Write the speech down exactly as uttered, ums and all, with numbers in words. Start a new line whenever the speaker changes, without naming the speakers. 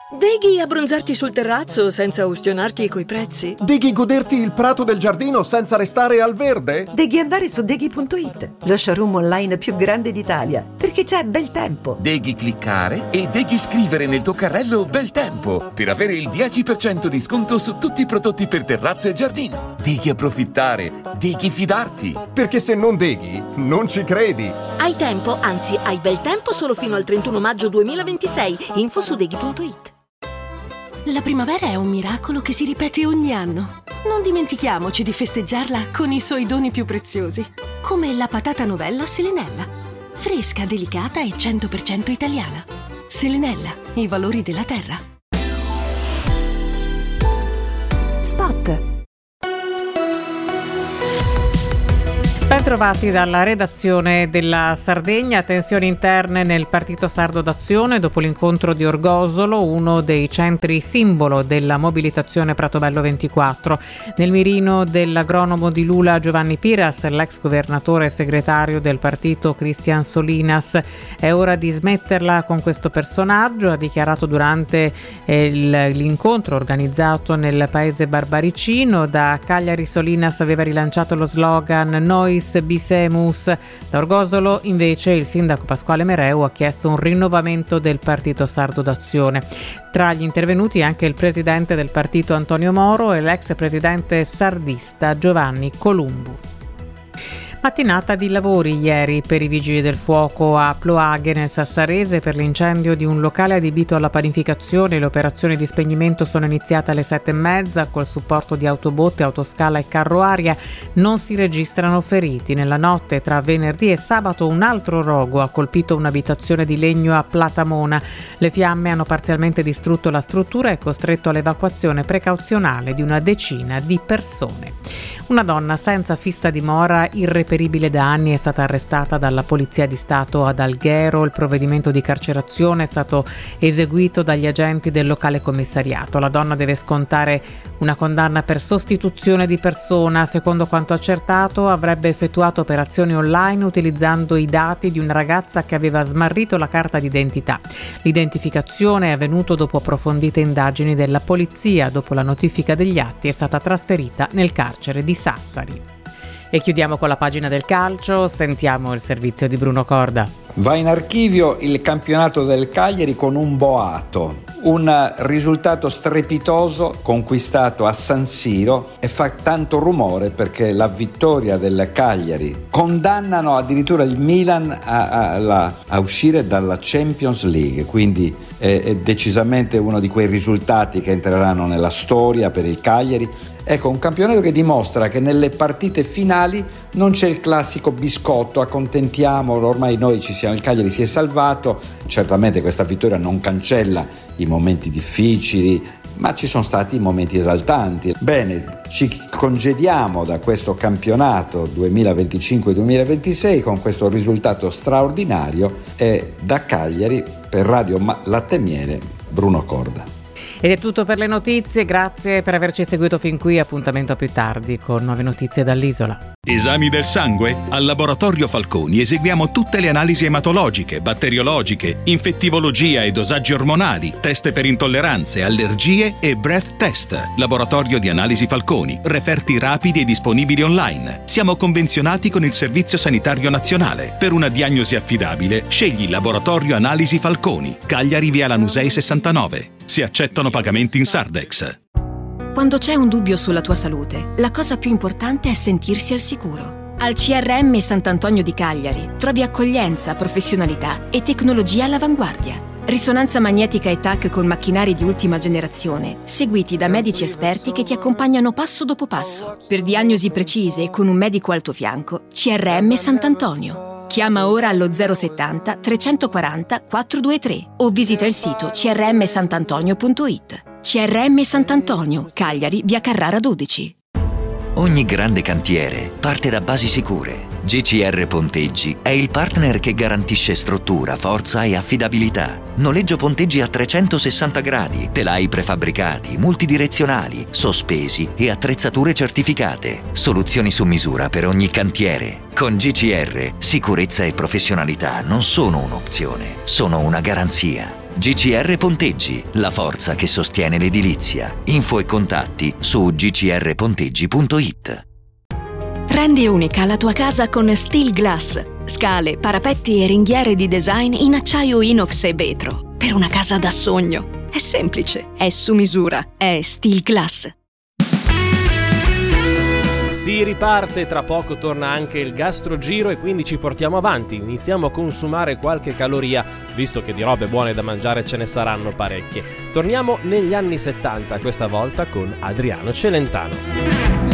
Deghi abbronzarti sul terrazzo senza ustionarti coi prezzi?
Deghi goderti il prato del giardino senza restare al verde?
Deghi andare su deghi punto it, lo showroom online più grande d'Italia, perché c'è bel tempo.
Deghi cliccare e Deghi scrivere nel tuo carrello bel tempo per avere il dieci per cento di sconto su tutti i prodotti per terrazzo e giardino. Deghi approfittare, Deghi fidarti.
Perché se non Deghi, non ci credi.
Hai tempo, anzi hai bel tempo solo fino al trentuno maggio duemilaventisei. Info su deghi punto it.
La primavera è un miracolo che si ripete ogni anno. Non dimentichiamoci di festeggiarla con i suoi doni più preziosi, come la patata novella Selenella. Fresca, delicata e cento per cento italiana. Selenella, i valori della terra.
Spot.
Ben trovati dalla redazione della Sardegna. Tensioni interne nel Partito Sardo d'Azione dopo l'incontro di Orgosolo, uno dei centri simbolo della mobilitazione Pratobello ventiquattro. Nel mirino dell'agronomo di Lula Giovanni Piras, l'ex governatore e segretario del partito Cristian Solinas. È ora di smetterla con questo personaggio, ha dichiarato durante il, l'incontro organizzato nel paese barbaricino. Da Cagliari Solinas aveva rilanciato lo slogan "Noi Bisemus". Da Orgosolo invece il sindaco Pasquale Mereu ha chiesto un rinnovamento del Partito Sardo d'Azione. Tra gli intervenuti anche il presidente del partito Antonio Moro e l'ex presidente sardista Giovanni Columbu. Mattinata di lavori ieri per i vigili del fuoco a Ploaghe nel Sassarese per l'incendio di un locale adibito alla panificazione. Le operazioni di spegnimento sono iniziate alle sette e mezza col supporto di autobotte, autoscala e carro aria. Non si registrano feriti. Nella notte tra venerdì e sabato un altro rogo ha colpito un'abitazione di legno a Platamona. Le fiamme hanno parzialmente distrutto la struttura e costretto all'evacuazione precauzionale di una decina di persone. Una donna senza fissa dimora, irreperibile da anni, è stata arrestata dalla Polizia di Stato ad Alghero. Il provvedimento di carcerazione è stato eseguito dagli agenti del locale commissariato. La donna deve scontare una condanna per sostituzione di persona. Secondo quanto accertato, avrebbe effettuato operazioni online utilizzando i dati di una ragazza che aveva smarrito la carta d'identità. L'identificazione è avvenuta dopo approfondite indagini della polizia. Dopo la notifica degli atti è stata trasferita nel carcere di Sassari. E chiudiamo con la pagina del calcio, sentiamo il servizio di Bruno Corda.
Va in archivio il campionato del Cagliari con un boato, un risultato strepitoso conquistato a San Siro, e fa tanto rumore perché la vittoria del Cagliari condannano addirittura il Milan a, a, a uscire dalla Champions League, quindi è, è decisamente uno di quei risultati che entreranno nella storia per il Cagliari. Ecco, un campionato che dimostra che nelle partite finali non c'è il classico biscotto, accontentiamo, ormai noi ci siamo, il Cagliari si è salvato. Certamente questa vittoria non cancella i momenti difficili, ma ci sono stati momenti esaltanti. Bene, ci congediamo da questo campionato duemilaventicinque duemilaventisei con questo risultato straordinario, e da Cagliari per Radio Latte e Miele Bruno Corda.
Ed è tutto per le notizie, grazie per averci seguito fin qui, appuntamento a più tardi con nuove notizie dall'isola.
Esami del sangue? Al Laboratorio Falconi eseguiamo tutte le analisi ematologiche, batteriologiche, infettivologia e dosaggi ormonali, test per intolleranze, allergie e breath test. Laboratorio di Analisi Falconi, referti rapidi e disponibili online. Siamo convenzionati con il Servizio Sanitario Nazionale. Per una diagnosi affidabile, scegli Laboratorio Analisi Falconi, Cagliari via Lanusei sessantanove. Si accettano pagamenti in Sardex.
Quando c'è un dubbio sulla tua salute, la cosa più importante è sentirsi al sicuro. Al C R M Sant'Antonio di Cagliari trovi accoglienza, professionalità e tecnologia all'avanguardia. Risonanza magnetica e T A C con macchinari di ultima generazione, seguiti da medici esperti che ti accompagnano passo dopo passo. Per diagnosi precise e con un medico al tuo fianco, C R M Sant'Antonio. Chiama ora allo zero settanta trecentoquaranta quattrocentoventitré o visita il sito c r m santantonio punto it. C R M Sant'Antonio, Cagliari, via Carrara dodici.
Ogni grande cantiere parte da basi sicure. G C R Ponteggi è il partner che garantisce struttura, forza e affidabilità. Noleggio ponteggi a trecentosessanta gradi, telai prefabbricati, multidirezionali, sospesi e attrezzature certificate. Soluzioni su misura per ogni cantiere. Con G C R, sicurezza e professionalità non sono un'opzione, sono una garanzia. G C R Ponteggi, la forza che sostiene l'edilizia. Info e contatti su g c r ponteggi punto i t.
Rendi unica la tua casa con Steel Glass. Scale, parapetti e ringhiere di design in acciaio inox e vetro. Per una casa da sogno. È semplice, è su misura, è Steel Glass.
Si riparte, tra poco torna anche il gastrogiro e quindi ci portiamo avanti, iniziamo a consumare qualche caloria, visto che di robe buone da mangiare ce ne saranno parecchie. Torniamo negli anni settanta, questa volta con Adriano Celentano.